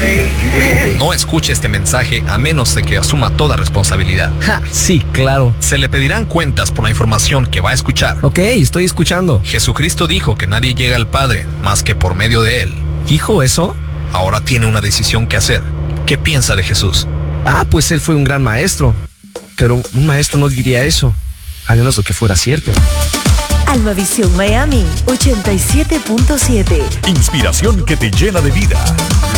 No escuche este mensaje a menos de que asuma toda responsabilidad. Ja, sí, claro. Se le pedirán cuentas por la información que va a escuchar. Ok, estoy escuchando. Jesucristo dijo que nadie llega al Padre más que por medio de Él. ¿Dijo eso? Ahora tiene una decisión que hacer. ¿Qué piensa de Jesús? Pues él fue un gran maestro. Pero un maestro no diría eso, a menos de que fuera cierto. Almavisión Miami 87.7. Inspiración que te llena de vida.